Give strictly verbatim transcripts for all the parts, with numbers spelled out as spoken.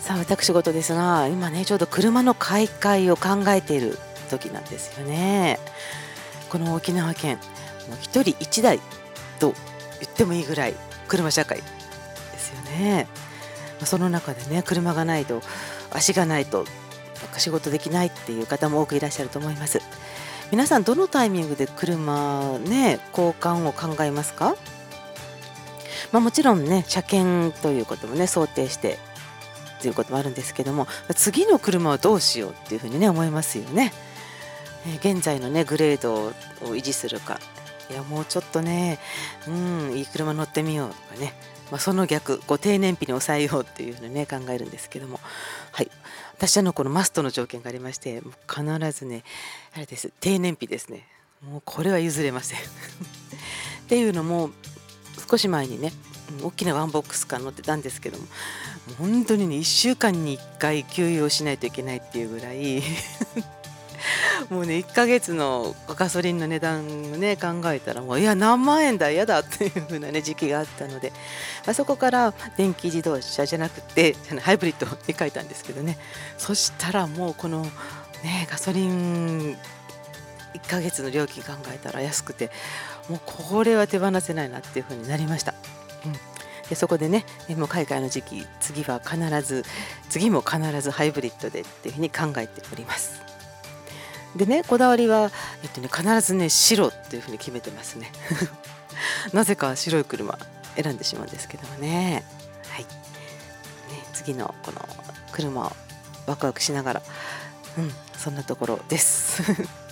さあ私事ですが、今ねちょうど車の買い替えを考えている時なんですよね。この沖縄県、もう一人一台と言ってもいいぐらい車社会ですよね。まあその中でね、車がないと、足がないとなんか仕事できないっていう方も多くいらっしゃると思います。皆さんどのタイミングで車ね交換を考えますか？まあ、もちろんね車検ということもね想定してということもあるんですけども、次の車はどうしようっていうふうにね思いますよね。えー現在のねグレードを維持するか、いやもうちょっとね、うんいい車乗ってみようとかね、まあ、その逆、こう低燃費に抑えようっていうふうにね考えるんですけども、はい、私のこのマストの条件がありまして、もう必ずねあれです、低燃費ですね。もうこれは譲れません。っていうのも少し前にね、うん大きなワンボックスカー乗ってたんですけども、もう本当にねいっしゅうかんにいっかい給油をしないといけないっていうぐらいもうねいっかげつのガソリンの値段をね考えたら、もういや何万円だ嫌だっていう風なね時期があったので、まあ、そこから電気自動車じゃなくてあのハイブリッドに変えたんですけどね。そしたらもうこのねガソリンいっかげつの料金考えたら安くて、もうこれは手放せないなっていう風になりました。うん、でそこでね、えもう海外の時期、次は必ず次も必ずハイブリッドでっていう風に考えております。でね、こだわりは、えっとね、必ずね白っていう風に決めてますね。なぜか白い車選んでしまうんですけどもね。はい。ね、次のこの車をワクワクしながら、うん、そんなところです。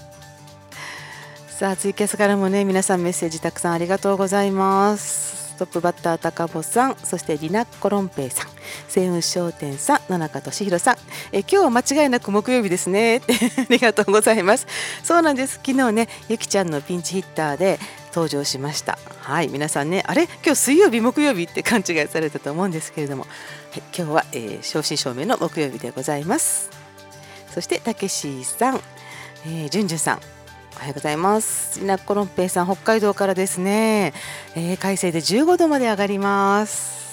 さあツイキャスからもね皆さんメッセージたくさんありがとうございます。トップバッター高保さん、そしてリナコロンペイさん、西雲商店さん、野中俊弘さん、え今日は間違いなく木曜日ですね。ありがとうございます。そうなんです。昨日ねゆきちゃんのピンチヒッターで登場しました。はい、皆さんね、あれ今日水曜日木曜日って勘違いされたと思うんですけれども、はい、今日は、えー、正真正銘の木曜日でございます。そしてたけしさん、えー、じゅんじゅんさん、おはようございます。リナコロンペイさん、北海道からですね、えー、快晴でじゅうごどまで上がります。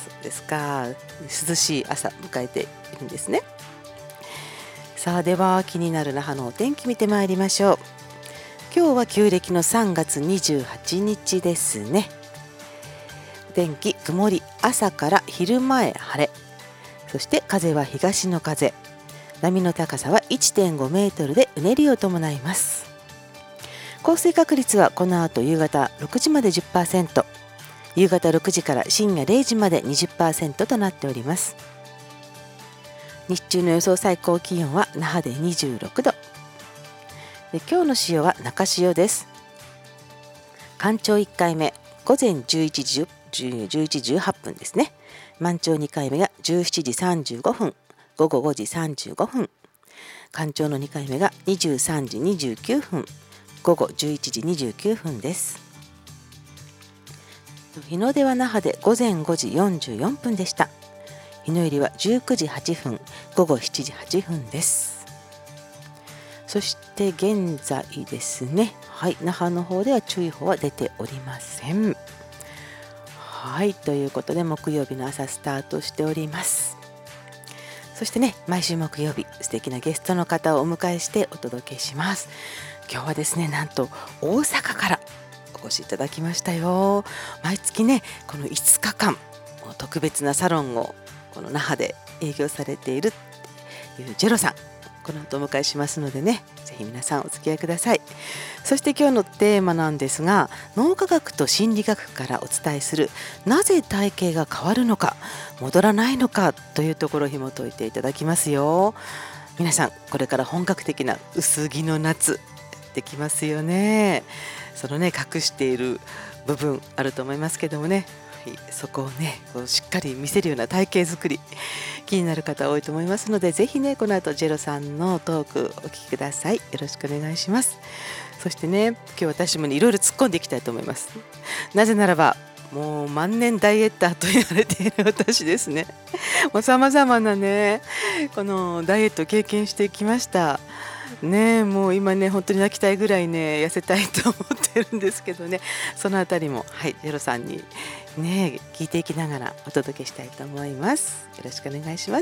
そうですか、涼しい朝迎えているんですね。さあでは気になる那覇のお天気見てまいりましょう。今日は旧暦のさんがつにじゅうはちにちですね。天気曇り、朝から昼前晴れ、そして風は東の風、波の高さは いってんごメートルでうねりを伴います。降水確率はこの後夕方ろくじまで じゅっパーセント、夕方ろくじから深夜れいじまで にじゅっパーセント となっております。日中の予想最高気温は那覇でにじゅうろくどで、今日の潮は中潮です。干潮いっかいめ午前じゅういちじじゅういちじゅうはっぷんですね。満潮にかいめがじゅうしちじさんじゅうごふん、午後ごじさんじゅうごふん、干潮のにかいめがにじゅうさんじにじゅうきゅうふん、午後じゅういちじにじゅうきゅうふんです。日の出は那覇で午前ごじよんじゅうよんぷんでした。日の入りはじゅうくじはっぷん、午後しちじはっぷんです。そして現在ですね、はい、那覇の方では注意報は出ておりません。はい、ということで木曜日の朝スタートしております。そしてね、毎週木曜日素敵なゲストの方をお迎えしてお届けします。今日はですね、なんと大阪からお越しいただきましたよ。毎月ねこのいつかかん特別なサロンをこの那覇で営業されているというジェロさん、この後お迎えしますのでね、ぜひ皆さんお付き合いください。そして今日のテーマなんですが、脳科学と心理学からお伝えするなぜ体型が変わるのか戻らないのかというところを紐解いていただきますよ。皆さんこれから本格的な薄着の夏できますよね。そのね隠している部分あると思いますけどもね、はい、そこをねこうしっかり見せるような体型作り気になる方多いと思いますので、ぜひねこの後ジェロさんのトークお聞きください。よろしくお願いします。そしてね今日私もねいろいろ突っ込んでいきたいと思います。なぜならばもう万年ダイエッターと言われている私ですね。もう様々なねこのダイエットを経験してきましたね。えもう今ね本当に泣きたいぐらいね痩せたいと思ってるんですけどね、そのあたりもはいジェロさんにね聞いていきながらお届けしたいと思います。よろしくお願いします。